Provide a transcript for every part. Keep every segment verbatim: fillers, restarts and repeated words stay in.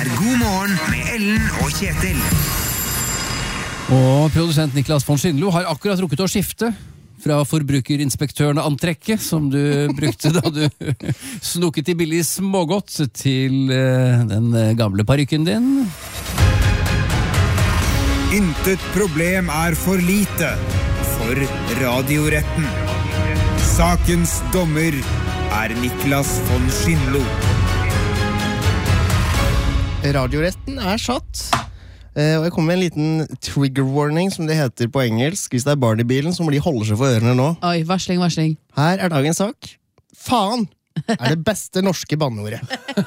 er God morgen med Ellen og Kjetil. Og produsent Niklas von Schindlo har akkurat rukket å skifte fra forbrukerinspektørene-antrekket som du brukte da du snukket i billig smågodt til uh, den gamle parykken din. Intet problem er for lite for radioretten. Sakens dommer er Niklas von Schindlo. Radioretten er satt, og jeg kommer med en liten trigger warning, som det heter på engelsk. Hvis det er barn i bilen, så må de holde seg for ørene nå. Oi, varsling, varsling. Her er dagens sak. Faen er det beste norske banneordet.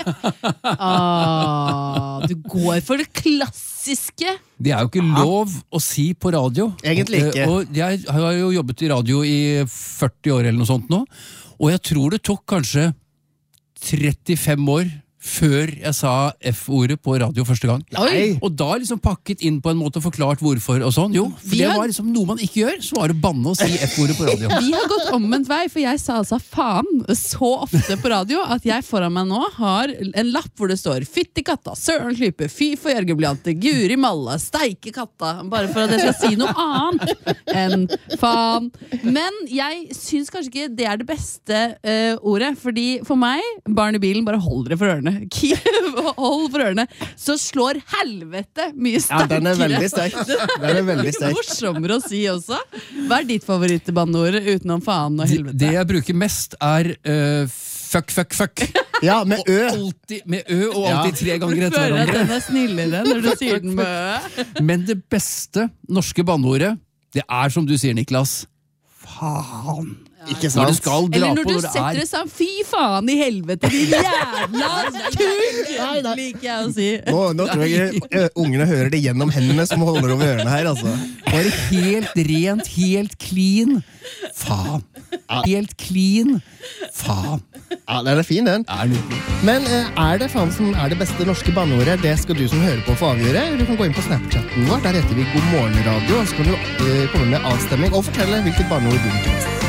Ah, du går for det klassiske. Det er jo ikke lov å si på radio. Egentlig ikke. Eh, Og jeg har jo jobbet i radio i førti år eller noe sånt nå, og jeg tror det tok kanskje trettifem år før jeg sa F-ordet på radio første gang. Oi. Og da liksom pakket inn på en måte og forklart hvorfor og sånn. Jo, for Vi det har- var liksom noe man ikke gjør, så var det banne å si F-ordet på radio. Vi har gått omvendt vei, for jeg sa altså faen så ofte på radio at jeg foran meg nå har en lapp hvor det står Fytti katta, Søren Klype, fy for Jørgebliante, Guri Malla, steike katta, bare for at jeg skal si noe annet enn faen. Men jeg syns kanskje ikke det er det beste eh, ordet, fordi for meg, barn i bilen, bare hold dere for ørene. Hold for ørene, så slår helvete mye Ja, sterkere. den er veldig sterk. Den er veldig sterk. Morsommere å si også. Hva er ditt favorittbanneord utenom faen og helvete? Det jeg bruker mest er uh, fuck, fuck, fuck. Ja, med ø. Alltid, med ø og alltid tre Du ganger etter føler at hverandre. den er snillere når du sier den med Men det beste norske banneordet, det er som du sier, Niklas, faen. Ikke Når du sant? skal dra Eller på når du når det setter er det sånn, fy faen i helvete, din jævla kuk! Nei, nei. Liker jeg å si. Nå, nå tror jeg ø, ungene hører det gjennom hendene som holder over ørene her, altså. bare helt rent, helt clean. Faen. Helt clean. Faen. Ja, den er fin, den. Er det Men eh, er det faen som er det beste norske banneordet? Det skal du som hører på få avgjøre. Du kan gå inn på Snapchatten vår, der heter vi God morgen radio, og så kan du eh, komme med avstemning og fortelle hvilket banneord du liker best.